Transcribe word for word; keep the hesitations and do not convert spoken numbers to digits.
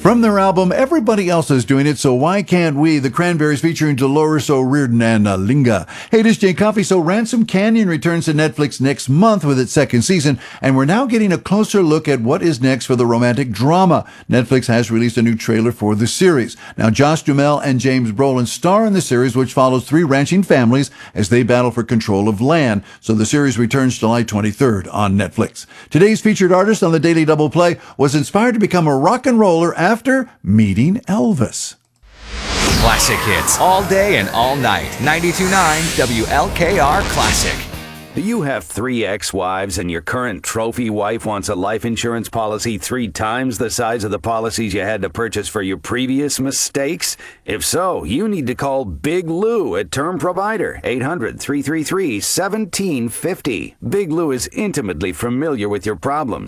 From their album, Everybody Else Is Doing It, So Why Can't We? The Cranberries featuring Dolores O'Riordan and uh, Linga. Hey, this is Jay Coffey. So Ransom Canyon returns to Netflix next month with its second season, and we're now getting a closer look at what is next for the romantic drama. Netflix has released a new trailer for the series. Now, Josh Duhamel and James Brolin star in the series, which follows three ranching families as they battle for control of land. So the series returns July twenty-third on Netflix. Today's featured artist on the Daily Double Play was inspired to become a rock and roller after After meeting Elvis. Classic hits all day and all night. ninety-two point nine W L K R Classic. Do you have three ex-wives and your current trophy wife wants a life insurance policy three times the size of the policies you had to purchase for your previous mistakes? If so, you need to call Big Lou at Term Provider, eight hundred, three three three, one seven five zero. Big Lou is intimately familiar with your problems